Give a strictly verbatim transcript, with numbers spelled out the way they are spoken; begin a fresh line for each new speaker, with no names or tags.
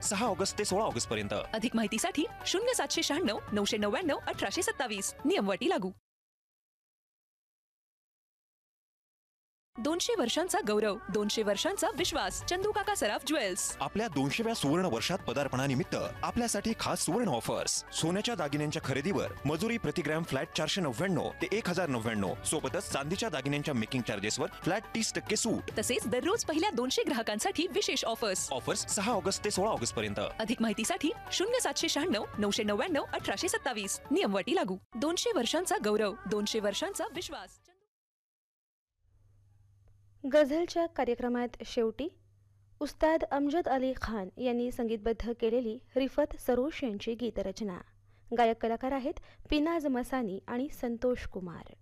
सहा ऑगस्ट ते सोळा ऑगस्ट पर्यंत.
अधिक माहितीसाठी शून्य सातशे शहाण्णव नऊशे नव्याण्णव अठराशे सत्तावीस. नियमवटी लागू. दोनशे वर्षांचा गौरव, दोनशे वर्षांचा विश्वास. चंदू काका सराफ ज्वेल्स.
आपल्या दोनशेव्या सुवर्ण वर्षात पदार्पणानिमित्त आपल्यासाठी खास सुवर्ण ऑफर्स. सोन्याच्या दागिन्यांच्या खरेदीवर मजुरी प्रति ग्रॅम फ्लॅट चारशे नव्याण्णव ते एक हजार नव्याण्णव. सोबतच चांदीच्या दागिन्यांच्या मेकिंग चार्जेसवर फ्लॅट तीस टक्के सूट.
तसेच दररोज पहिल्या दोनशे ग्राहकांसाठी विशेष ऑफर्स.
ऑफर्स सहा ऑगस्ट ते सोळा ऑगस्ट पर्यंत.
अधिक माहितीसाठी शून्य सातशे शहाण्णव नऊशे नव्याण्णव अठराशे सत्तावीस. नियमवटी लागू. दोनशे वर्षांचा गौरव, दोनशे वर्षांचा विश्वास.
गझलच्या कार्यक्रमात शेवटी उस्ताद अमजद अली खान यांनी संगीतबद्ध केलेली रिफत सरोश यांची गीतरचना. गायक कलाकार आहेत पिनाज मसानी आणि संतोष कुमार.